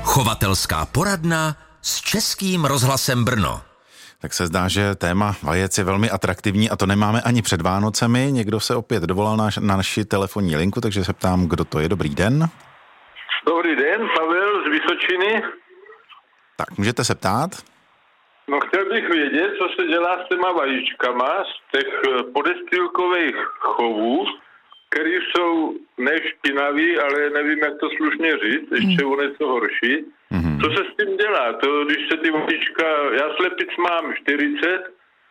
Chovatelská poradna s Českým rozhlasem Brno. Tak se zdá, že téma vajec je velmi atraktivní a to nemáme ani před Vánocemi. Někdo se opět dovolal na naši telefonní linku, takže se ptám, kdo to je. Dobrý den. Dobrý den, Pavel z Vysočiny. Tak, můžete se ptát? No, chtěl bych vědět, co se dělá s těma vajíčkama z těch podestýlkových chovů, který jsou nešpinaví, ale nevím, jak to slušně říct, ještě o něco horší. Co se s tím dělá? To, když se ty vajíčka, já slepic mám 40,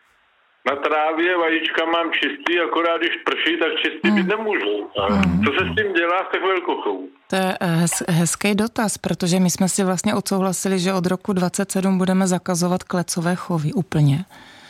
na trávě vajíčka mám čistý, akorát když prší, tak čistý být nemůžu. Co se s tím dělá v těch velkochovů? To je hezký dotaz, protože my jsme si vlastně odsouhlasili, že od roku 2027 budeme zakazovat klecové chovy úplně.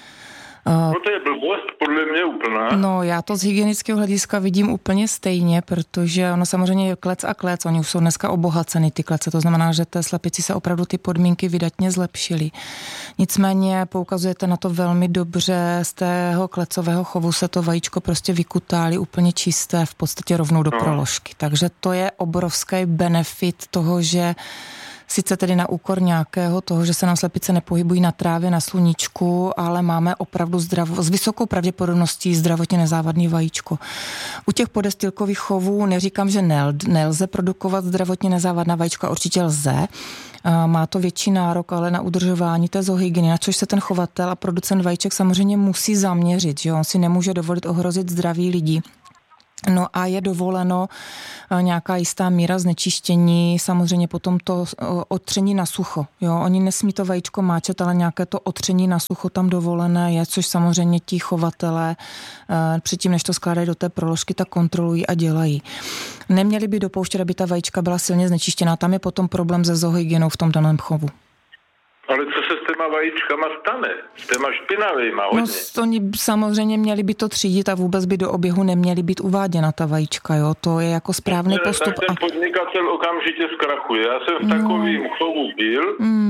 No to je blbost, podle mě úplná. No, já to z hygienického hlediska vidím úplně stejně, protože ono samozřejmě je klec a klec, oni už jsou dneska obohaceny ty klece, to znamená, že té slepici se opravdu ty podmínky vydatně zlepšily. Nicméně poukazujete na to velmi dobře, z tého klecového chovu se to vajíčko prostě vykutálí úplně čisté, v podstatě rovnou do proložky. Takže to je obrovský benefit toho, že sice tedy na úkor nějakého toho, že se nám slepice nepohybují na trávě, na sluníčku, ale máme opravdu s vysokou pravděpodobností zdravotně nezávadný vajíčko. U těch podestýlkových chovů neříkám, že nelze produkovat zdravotně nezávadná vajíčka, určitě lze. Má to větší nárok, ale na udržování té zoohygieny, na což se ten chovatel a producent vajíček samozřejmě musí zaměřit, že on si nemůže dovolit ohrozit zdraví lidí. No a je dovoleno nějaká jistá míra znečištění, samozřejmě potom to otření na sucho. Jo, oni nesmí to vajíčko máčet, ale nějaké to otření na sucho tam dovolené je, což samozřejmě ti chovatelé předtím, než to skládají do té proložky, tak kontrolují a dělají. Neměli by dopouštět, aby ta vajíčka byla silně znečištěná. Tam je potom problém se zoohygienou v tom daném chovu. Ale co se s těma vajíčkama stane? S těma špinavýma hodně? No, oni samozřejmě měli by to třídit a vůbec by do oběhu neměly být uváděna ta vajíčka, jo. To je jako správný postup. Tak ten podnikatel okamžitě zkrachuje. Já jsem v takovým chovu byl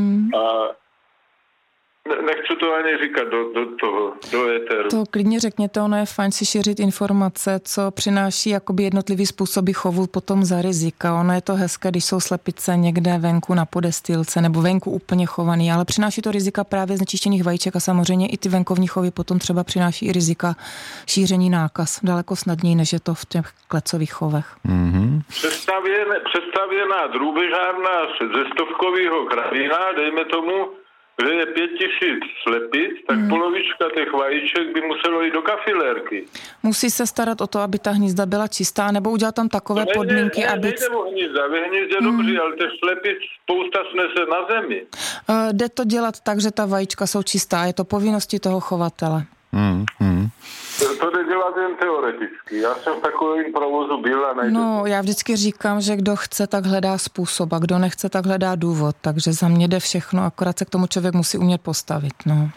a nechci to ani říkat do éteru. To klidně řekněte, ono je fajn si šířit informace, co přináší jakoby jednotlivý způsoby chovu potom za rizika. Ono je to hezké, když jsou slepice někde venku na podestýlce nebo venku úplně chovaný, ale přináší to rizika právě znečištěných vajíček a samozřejmě i ty venkovní chovy potom třeba přináší i rizika šíření nákaz. Daleko snadněji, než je to v těch klecových chovech. Přestavěná drůbežárna ze stovkového kravína, dejme tomu, že je 5000 slepic, tak polovička těch vajíček by muselo jít do kafilérky. Musí se starat o to, aby ta hnízda byla čistá, nebo udělat tam takové podmínky, aby... Nejde o hnízda, ve hnízdě dobře, ale těch slepic spousta snese na zemi. Jde to dělat tak, že ta vajíčka jsou čistá, je to povinností toho chovatele. To jde dělat jen teoreticky. Já jsem v takovém provozu byl a nejde. No, já vždycky říkám, že kdo chce, tak hledá způsob a kdo nechce, tak hledá důvod. Takže za mě jde všechno, akorát se k tomu člověk musí umět postavit, no.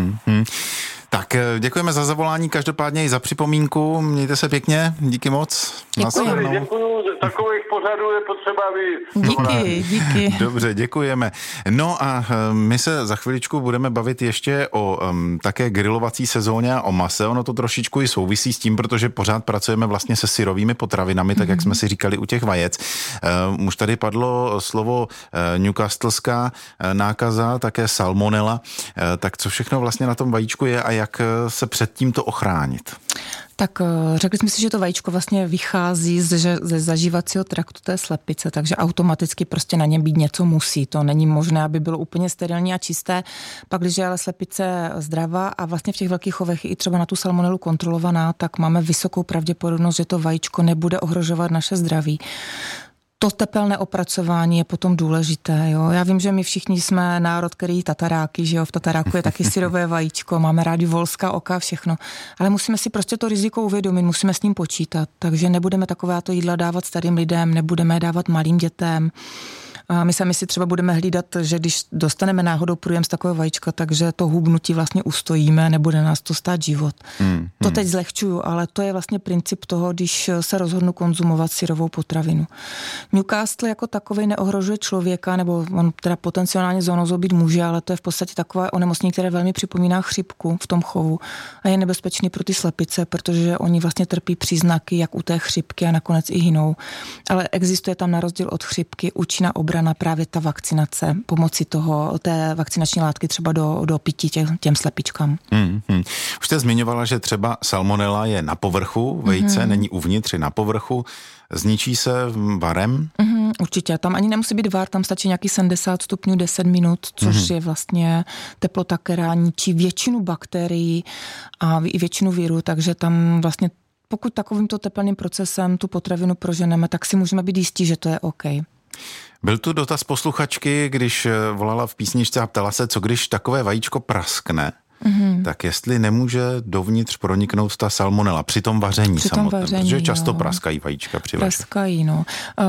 Tak děkujeme za zavolání, každopádně i za připomínku. Mějte se pěkně, díky moc. Děkuju, takových pořadů je potřeba víc. Díky. Dobře, děkujeme. No a my se za chviličku budeme bavit ještě o také grilovací sezóně a o mase. Ono to trošičku i souvisí s tím, protože pořád pracujeme vlastně se syrovými potravinami, tak jak jsme si říkali u těch vajec. Už tady padlo slovo newcastleská nákaza, také salmonella. Tak co všechno vlastně na tom vajíčku je a jak se před tímto ochránit? Tak řekli jsme si, že to vajíčko vlastně vychází ze zažívacího traktu té slepice, takže automaticky prostě na něm být něco musí. To není možné, aby bylo úplně sterilní a čisté. Pak, když je ale slepice zdravá a vlastně v těch velkých chovech i třeba na tu salmonelu kontrolovaná, tak máme vysokou pravděpodobnost, že to vajíčko nebude ohrožovat naše zdraví. To tepelné opracování je potom důležité. Jo? Já vím, že my všichni jsme národ, který jí tataráky, že jo? V tataráku je taky syrové vajíčko, máme rádi volská oka, všechno. Ale musíme si prostě to riziko uvědomit, musíme s ním počítat. Takže nebudeme takováto jídla dávat starým lidem, nebudeme je dávat malým dětem. A my sami si třeba budeme hlídat, že když dostaneme náhodou průjem z takového vajíčka, takže to hubnutí vlastně ustojíme, nebude nás to stát život. To teď zlehčuju, ale to je vlastně princip toho, když se rozhodnu konzumovat syrovou potravinu. Newcastle jako takovej neohrožuje člověka, nebo on teda potenciálně zoonózou být může, ale to je v podstatě takové onemocnění, které velmi připomíná chřipku v tom chovu a je nebezpečný pro ty slepice, protože oni vlastně trpí příznaky jak u té chřipky a nakonec i hynou. Ale existuje tam na rozdíl od chřipky účinná obrana vybraná právě ta vakcinace pomocí té vakcinační látky třeba do pití těm slepičkám. Už jste zmiňovala, že třeba salmonela je na povrchu vejce, není uvnitř, je na povrchu. Zničí se varem? Určitě, tam ani nemusí být var, tam stačí nějaký 70 stupňů 10 minut, což je vlastně teplota, která ničí většinu bakterií a i většinu virů, takže tam vlastně pokud takovýmto teplným procesem tu potravinu proženeme, tak si můžeme být jistí, že to je OK. Byl tu dotaz posluchačky, když volala v písničce a ptala se, co když takové vajíčko praskne, tak jestli nemůže dovnitř proniknout ta salmonela při tom vaření samotném, protože často praskají vajíčka při vaření. Praskají, no.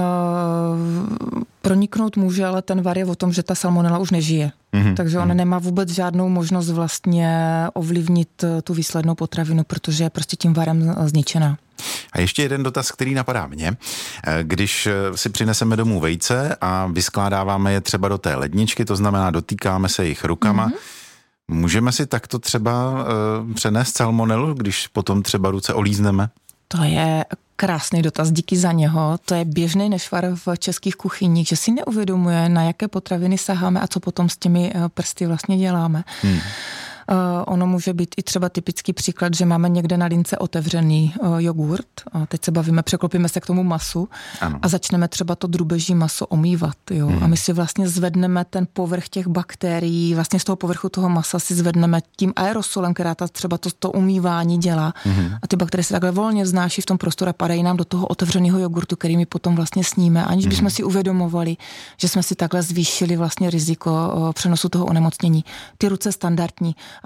Proniknout může, ale ten var je o tom, že ta salmonela už nežije. Takže ona nemá vůbec žádnou možnost vlastně ovlivnit tu výslednou potravinu, protože je prostě tím varem zničená. A ještě jeden dotaz, který napadá mě. Když si přineseme domů vejce a vyskládáváme je třeba do té ledničky, to znamená dotýkáme se jich rukama, můžeme si takto třeba přenést salmonelu, když potom třeba ruce olízneme? To je krásný dotaz, díky za něho. To je běžný nešvar v českých kuchyních, že si neuvědomuje, na jaké potraviny saháme a co potom s těmi prsty vlastně děláme. Ono může být i třeba typický příklad, že máme někde na lince otevřený jogurt. A teď se bavíme, překlopíme se k tomu masu a začneme třeba to drůbeží maso omývat. Jo? A my si vlastně zvedneme ten povrch těch bakterií, vlastně z toho povrchu toho masa si zvedneme tím aerosolem, která třeba to umývání dělá. A ty bakterie se takhle volně vznáší v tom prostoru a padají nám do toho otevřeného jogurtu, který my potom vlastně sníme, aniž bychom si uvědomovali, že jsme si takhle zvýšili vlastně riziko přenosu toho onemocnění. Ty ruce standardní,